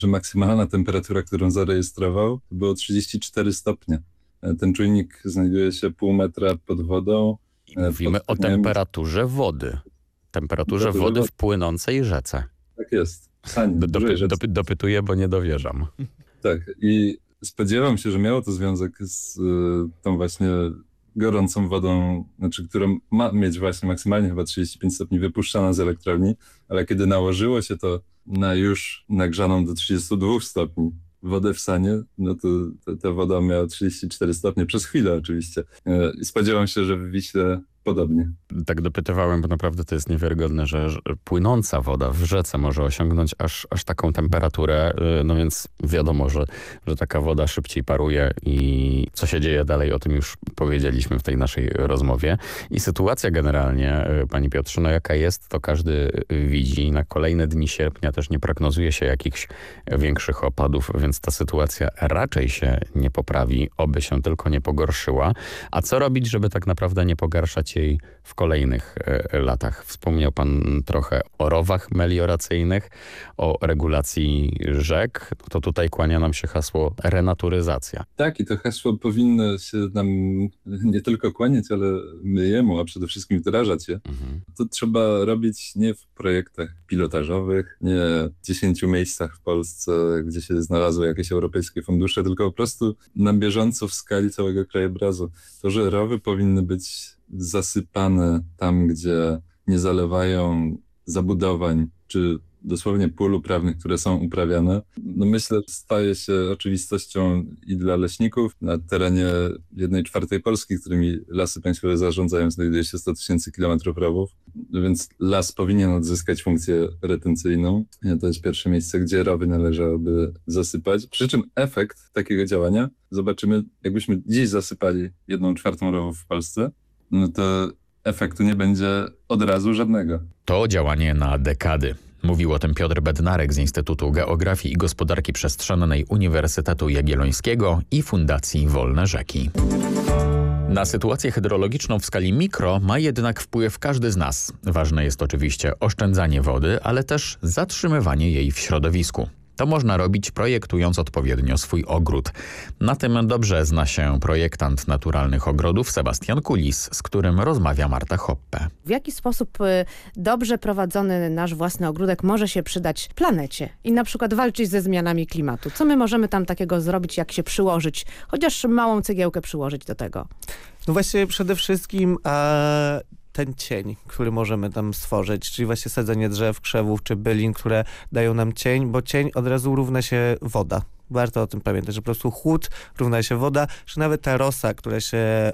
że maksymalna temperatura, którą zarejestrował, to było 34 stopnie. Ten czujnik znajduje się pół metra pod wodą. I mówimy o temperaturze wody. Temperaturze wody w płynącej rzece. Tak jest. Sanie, Dopytuję, bo nie dowierzam. Tak. I spodziewam się, że miało to związek z tą właśnie gorącą wodą, znaczy, którą ma mieć właśnie maksymalnie chyba 35 stopni wypuszczana z elektrowni, ale kiedy nałożyło się to na już nagrzaną do 32 stopni wodę w sanie, no to ta woda miała 34 stopnie przez chwilę oczywiście. I spodziewam się, że w Wiśle podobnie. Tak dopytywałem, bo naprawdę to jest niewiarygodne, że płynąca woda w rzece może osiągnąć aż taką temperaturę, no więc wiadomo, że taka woda szybciej paruje i co się dzieje dalej, o tym już powiedzieliśmy w tej naszej rozmowie. I sytuacja generalnie, pani Piotrze, no jaka jest, to każdy widzi. Na kolejne dni sierpnia też nie prognozuje się jakichś większych opadów, więc ta sytuacja raczej się nie poprawi, oby się tylko nie pogorszyła. A co robić, żeby tak naprawdę nie pogarszać jej w kolejnych latach? Wspomniał pan trochę o rowach melioracyjnych, o regulacji rzek. To tutaj kłania nam się hasło renaturyzacja. Tak, i to hasło powinno się nam nie tylko kłaniać, ale my jemu, a przede wszystkim wdrażać je. To trzeba robić nie w projektach pilotażowych, nie w 10 miejscach w Polsce, gdzie się znalazły jakieś europejskie fundusze, tylko po prostu na bieżąco w skali całego krajobrazu. To, że rowy powinny być zasypane tam, gdzie nie zalewają zabudowań, czy dosłownie pól uprawnych, które są uprawiane, no myślę, staje się oczywistością i dla leśników. Na terenie 1/4 Polski, którymi Lasy Państwowe zarządzają, znajduje się 100 000 kilometrów rowów, więc las powinien odzyskać funkcję retencyjną. To jest pierwsze miejsce, gdzie rowy należałoby zasypać. Przy czym efekt takiego działania zobaczymy, jakbyśmy dziś zasypali 1/4 rowów w Polsce, no to efektu nie będzie od razu żadnego. To działanie na dekady. Mówił o tym Piotr Bednarek z Instytutu Geografii i Gospodarki Przestrzennej Uniwersytetu Jagiellońskiego i Fundacji Wolne Rzeki. Na sytuację hydrologiczną w skali mikro ma jednak wpływ każdy z nas. Ważne jest oczywiście oszczędzanie wody, ale też zatrzymywanie jej w środowisku. To można robić projektując odpowiednio swój ogród. Na tym dobrze zna się projektant naturalnych ogrodów Sebastian Kulis, z którym rozmawia Marta Hoppe. W jaki sposób dobrze prowadzony nasz własny ogródek może się przydać planecie i na przykład walczyć ze zmianami klimatu? Co my możemy tam takiego zrobić, jak się przyłożyć, chociaż małą cegiełkę przyłożyć do tego? No właśnie przede wszystkim ten cień, który możemy tam stworzyć, czyli właśnie sadzenie drzew, krzewów czy bylin, które dają nam cień, bo cień od razu równa się woda. Warto o tym pamiętać, że po prostu chłód równa się woda, że nawet ta rosa, która się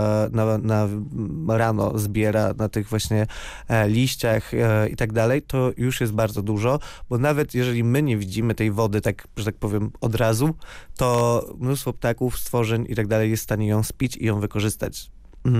na rano zbiera na tych właśnie liściach i tak dalej, to już jest bardzo dużo, bo nawet jeżeli my nie widzimy tej wody, tak, że tak powiem, od razu, to mnóstwo ptaków, stworzeń i tak dalej jest w stanie ją spić i ją wykorzystać.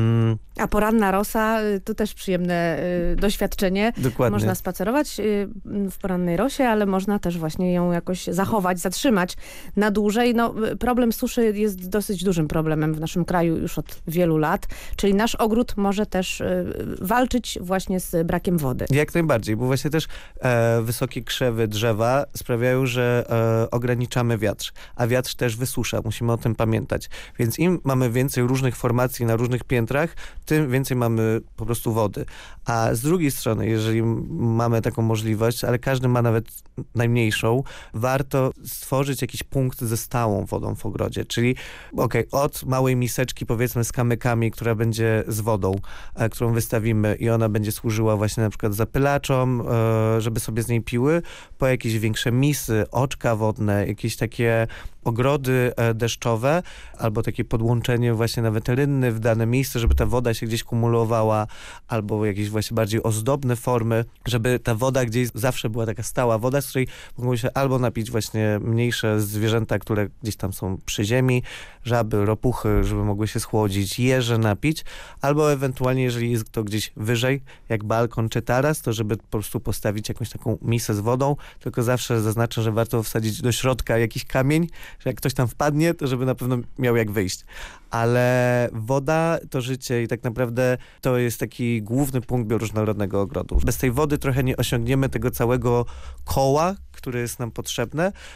A poranna rosa to też przyjemne doświadczenie. Dokładnie. Można spacerować w porannej rosie, ale można też właśnie ją jakoś zachować, zatrzymać na dłużej. No, problem suszy jest dosyć dużym problemem w naszym kraju już od wielu lat, czyli nasz ogród może też walczyć właśnie z brakiem wody. Jak najbardziej, bo właśnie też wysokie krzewy, drzewa sprawiają, że ograniczamy wiatr, a wiatr też wysusza. Musimy o tym pamiętać. Więc im mamy więcej różnych formacji na różnych piętrach, tym więcej mamy po prostu wody. A z drugiej strony, jeżeli mamy taką możliwość, ale każdy ma nawet najmniejszą, warto stworzyć jakiś punkt ze stałą wodą w ogrodzie. Czyli od małej miseczki, powiedzmy z kamykami, która będzie z wodą, którą wystawimy i ona będzie służyła właśnie na przykład zapylaczom, żeby sobie z niej piły, po jakieś większe misy, oczka wodne, jakieś takie ogrody deszczowe, albo takie podłączenie właśnie nawet rynny w dane miejsce, żeby ta woda się gdzieś kumulowała, albo jakieś właśnie bardziej ozdobne formy, żeby ta woda gdzieś zawsze była taka stała woda, z której mogą się albo napić właśnie mniejsze zwierzęta, które gdzieś tam są przy ziemi, żaby, ropuchy, żeby mogły się schłodzić, jeże napić, albo ewentualnie, jeżeli jest to gdzieś wyżej, jak balkon czy taras, to żeby po prostu postawić jakąś taką misę z wodą, tylko zawsze zaznaczę, że warto wsadzić do środka jakiś kamień, że jak ktoś tam wpadnie, to żeby na pewno miał jak wyjść. Ale woda to życie i tak naprawdę to jest taki główny punkt bioróżnorodnego ogrodu. Bez tej wody trochę nie osiągniemy tego całego koła, które jest nam potrzebne,